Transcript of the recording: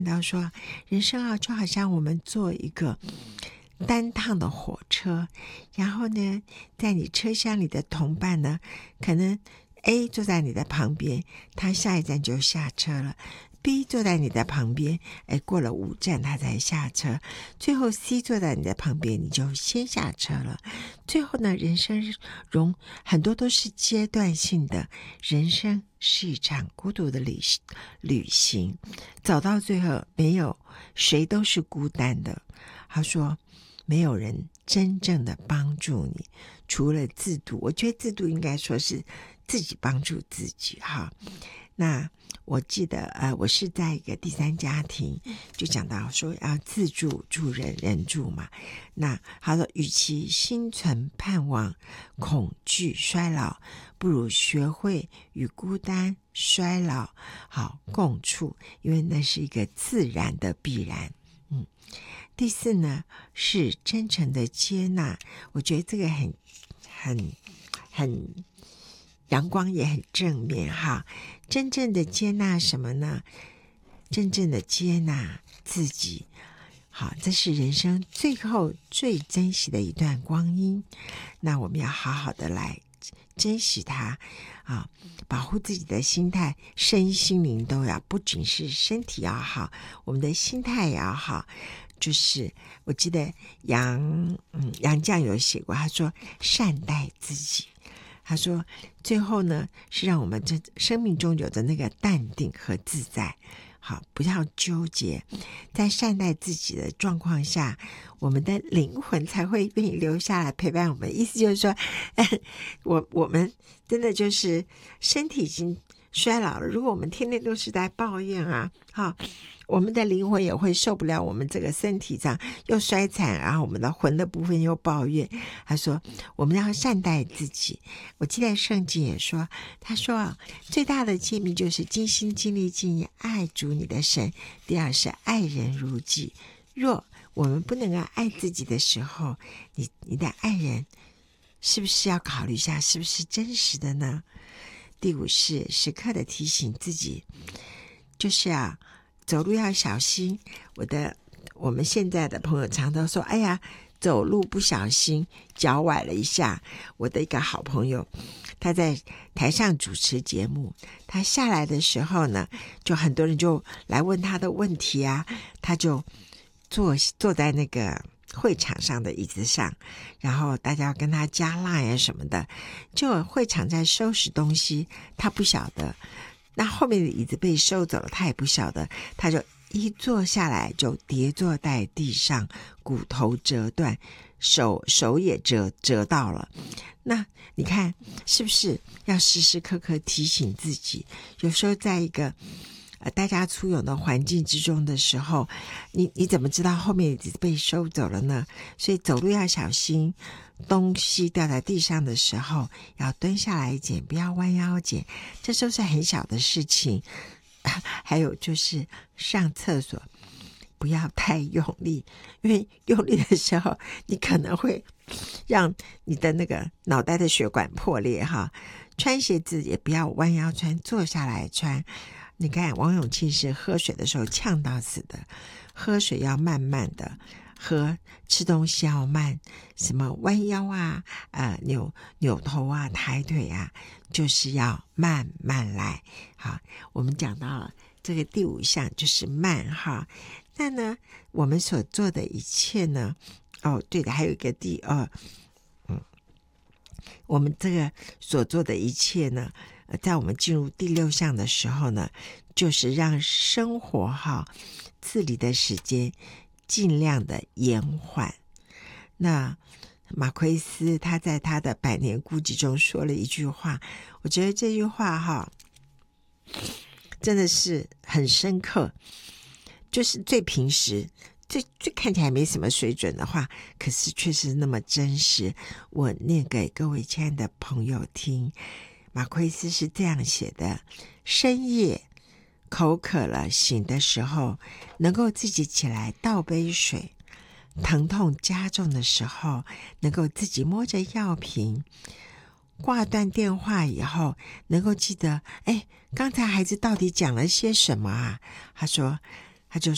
到说，人生啊，就好像我们坐一个单趟的火车，然后呢，在你车厢里的同伴呢，可能 A 坐在你的旁边，他下一站就下车了。B 坐在你的旁边，过了5站他才下车，最后 C 坐在你的旁边，你就先下车了。最后呢，人生很多都是阶段性的，人生是一场孤独的旅行，走到最后没有谁都是孤单的。他说没有人真正的帮助你，除了自度。我觉得自度应该说是自己帮助自己哈。那我记得我是在一个第三家庭，就讲到说要自助助人，人助嘛。那他说，与其心存盼望、恐惧衰老，不如学会与孤单、衰老好共处，因为那是一个自然的必然。第4呢是真诚的接纳，我觉得这个很阳光，也很正面哈。真正的接纳什么呢？真正的接纳自己。好，这是人生最后最珍惜的一段光阴，那我们要好好的来珍惜它啊，保护自己的心态，身心灵都要，不仅是身体要好，我们的心态也要好。就是我记得杨绛有写过，他说善待自己。他说最后呢，是让我们这生命中有着那个淡定和自在，好，不要纠结，在善待自己的状况下，我们的灵魂才会愿意留下来陪伴我们。意思就是说我们真的就是身体已经衰老了，如果我们天天都是在抱怨啊，我们的灵魂也会受不了，我们这个身体上又衰残，然后我们的魂的部分又抱怨。他说我们要善待自己。我记得圣经也说，他说最大的诫命就是尽心尽力尽意爱主你的神，第2是爱人如己。若我们不能够爱自己的时候，你的爱人是不是要考虑一下是不是真实的呢？第5是时刻的提醒自己，就是走路要小心。我们现在的朋友常常说，哎呀，走路不小心脚崴了一下。我的一个好朋友，他在台上主持节目，他下来的时候呢，就很多人就来问他的问题啊，他就坐在那个会场上的椅子上，然后大家要跟他加line什么的，就会场在收拾东西，他不晓得，那后面的椅子被收走了，他也不晓得，他就一坐下来就跌坐在地上，骨头折断，手也折到了。那你看是不是要时时刻刻提醒自己，有时候在一个大家簇拥的环境之中的时候，你怎么知道后面椅子被收走了呢？所以走路要小心，东西掉在地上的时候要蹲下来捡，不要弯腰捡，这都是很小的事情。还有就是上厕所不要太用力，因为用力的时候你可能会让你的那个脑袋的血管破裂哈。穿鞋子也不要弯腰穿，坐下来穿。你看王永庆是喝水的时候呛到死的，喝水要慢慢的喝，吃东西要慢，什么弯腰啊扭头啊抬腿啊，就是要慢慢来。好，我们讲到了这个第5项就是慢哈。那呢我们所做的一切呢，对的，还有一个第2，我们这个所做的一切呢，在我们进入第6项的时候呢，就是让生活自理的时间尽量的延缓。那马奎斯他在他的百年孤寂中说了一句话，我觉得这句话真的是很深刻，就是最平时最看起来没什么水准的话，可是却是那么真实。我念给各位亲爱的朋友听。马奎斯是这样写的：深夜口渴了，醒的时候能够自己起来倒杯水，疼痛加重的时候能够自己摸着药瓶，挂断电话以后能够记得刚才孩子到底讲了些什么啊。他说